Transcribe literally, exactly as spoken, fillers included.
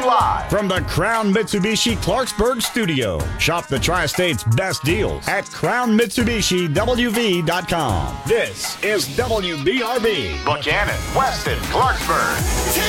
live from the Crown Mitsubishi Clarksburg studio. Shop the Tri-State's best deals at crown mitsubishi w v dot com. This is W B R B. Buchanan, Weston, Clarksburg.